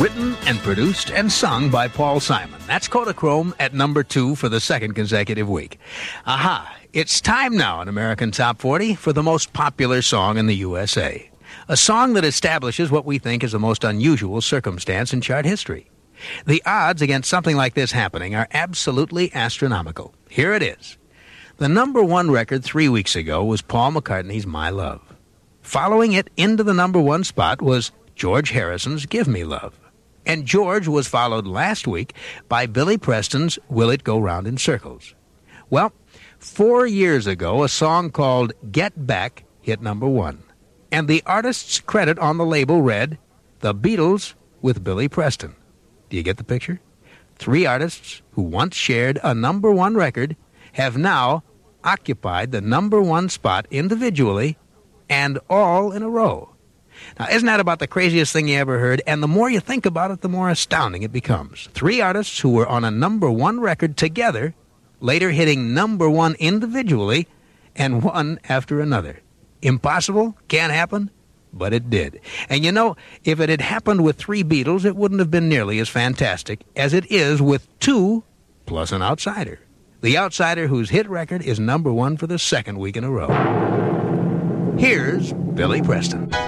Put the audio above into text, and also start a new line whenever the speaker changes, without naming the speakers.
written and produced and sung by Paul Simon. That's Kodachrome at number 2 for the second consecutive week. Aha! It's time now in American Top 40 for the most popular song in the USA. A song that establishes what we think is the most unusual circumstance in chart history. The odds against something like this happening are absolutely astronomical. Here it is. The number 1 record 3 weeks ago was Paul McCartney's My Love. Following it into the number 1 spot was George Harrison's Give Me Love. And George was followed last week by Billy Preston's Will It Go Round in Circles. Well, 4 years ago, a song called Get Back hit number 1. And the artist's credit on the label read, The Beatles with Billy Preston. Do you get the picture? 3 artists who once shared a number 1 record have now occupied the number 1 spot individually and all in a row. Now, isn't that about the craziest thing you ever heard? And the more you think about it, the more astounding it becomes. 3 artists who were on a number 1 record together, later hitting number 1 individually, and one after another. Impossible? Can't happen? But it did. And you know, if it had happened with 3 Beatles, it wouldn't have been nearly as fantastic as it is with 2 plus an outsider. The outsider whose hit record is number 1 for the second week in a row. Here's Billy Preston.